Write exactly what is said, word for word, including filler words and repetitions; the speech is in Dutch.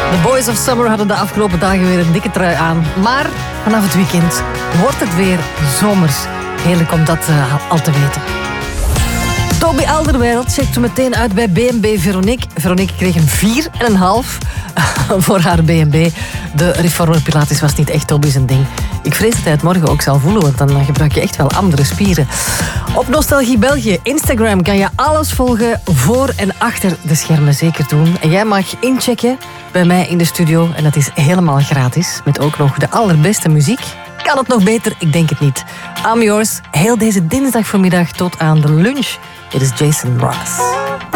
De Boys of Summer hadden de afgelopen dagen weer een dikke trui aan. Maar vanaf het weekend wordt het weer zomers. Heerlijk om dat uh, al te weten. Toby Alderweireld checkt zo meteen uit bij B en B Veronique. Veronique kreeg een vier en een half voor haar B en B. De reformer Pilates was niet echt Toby zijn ding. Ik vrees dat hij het morgen ook zal voelen, want dan gebruik je echt wel andere spieren. Op Nostalgie België, Instagram, kan je alles volgen voor en achter de schermen zeker doen. En jij mag inchecken bij mij in de studio en dat is helemaal gratis. Met ook nog de allerbeste muziek. Kan het nog beter? Ik denk het niet. I'm yours, heel deze dinsdag vanmiddag tot aan de lunch. Dit is Jason Mraz.